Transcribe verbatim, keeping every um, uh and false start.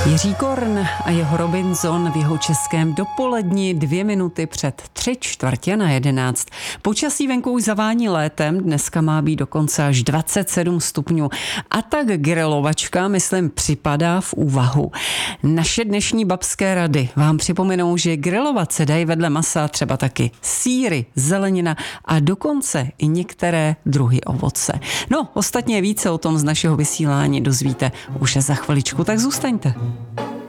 Jiří Korn a jeho Robinson v jeho českém dopoledni dvě minuty před tři čtvrtě na jedenáct. Počasí venku už zavání létem, dneska má být dokonce až dvacet sedm stupňů. A tak grilovačka, myslím, připadá v úvahu. Naše dnešní babské rady vám připomenou, že grilovat se dají vedle masa třeba taky sýry, zelenina a dokonce i některé druhy ovoce. No, ostatně více o tom z našeho vysílání dozvíte už za chviličku, tak zůstaňte.